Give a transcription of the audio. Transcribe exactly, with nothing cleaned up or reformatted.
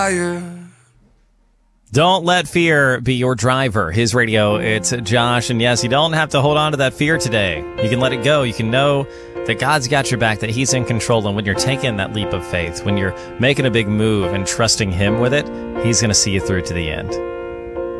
Don't let fear be your driver. His radio, it's Josh. And yes, you don't have to hold on to that fear today. You can let it go. You can know that God's got your back, that he's in control. And when you're taking that leap of faith, when you're making a big move and trusting him with it, he's going to see you through to the end.